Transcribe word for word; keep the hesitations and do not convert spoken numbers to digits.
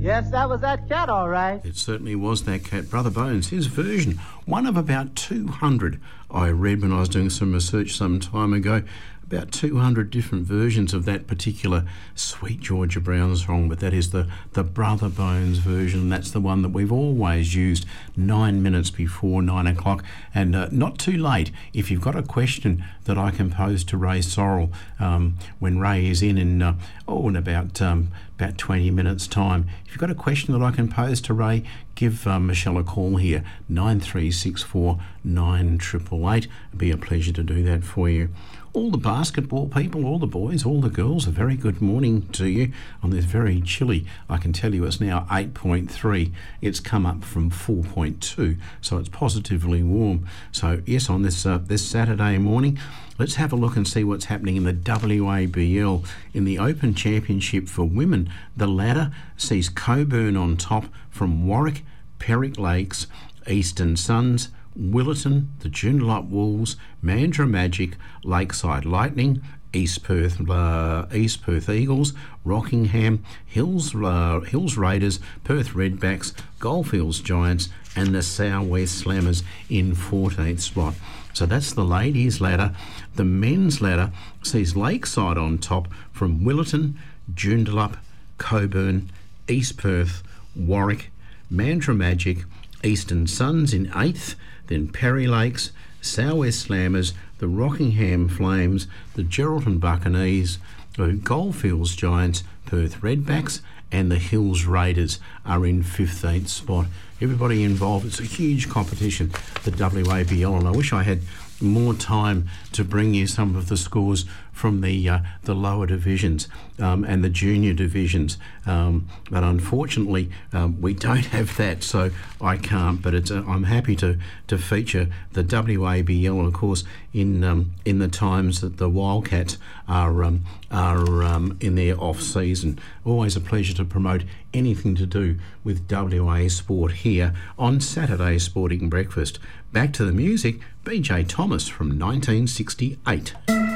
Yes, that was that cat, all right. It certainly was that cat. Brother Bones, his version, one of about two hundred I read when I was doing some research some time ago. About two hundred different versions of that particular Sweet Georgia Brown song, but that is the, the Brother Bones version. That's the one that we've always used nine minutes before nine o'clock, and uh, not too late. If you've got a question that I can pose to Ray Sorrell um, when Ray is in in, uh, oh, in about, um, about twenty minutes' time, if you've got a question that I can pose to Ray, give uh, Michelle a call here, nine three six four nine eight eight eight. It'd be a pleasure to do that for you. All the basketball people, all the boys, all the girls, a very good morning to you on this very chilly, I can tell you it's now eight point three. It's come up from four point two, so it's positively warm. So yes, on this uh, this Saturday morning, let's have a look and see what's happening in the W A B L. In the Open Championship for women, the ladder sees Coburn on top from Warwick, Perrick Lakes, Eastern Suns, Willetton, the Joondalup Wolves, Mandurah Magic, Lakeside Lightning, East Perth uh, East Perth Eagles, Rockingham, Hills uh, Hills Raiders, Perth Redbacks, Goldfields Giants, and the South West Slammers in fourteenth spot. So that's the ladies' ladder. The men's ladder sees Lakeside on top from Willetton, Joondalup, Coburn, East Perth, Warwick, Mandurah Magic, Eastern Suns in eighth, then Perry Lakes, South West Slammers, the Rockingham Flames, the Geraldton Buccaneers, the Goldfields Giants, Perth Redbacks, and the Hills Raiders are in fifteenth spot. Everybody involved, it's a huge competition, the W A B L, and I wish I had more time to bring you some of the scores from the uh, the lower divisions um, and the junior divisions, um, but unfortunately um, we don't have that, so I can't. But it's uh, I'm happy to to feature the W A B L, and of course in um, in the times that the Wildcats are um, are um, in their off season. Always a pleasure to promote anything to do with W A sport here on Saturday Sporting Breakfast. Back to the music, B J Thomas from nineteen sixty-eight.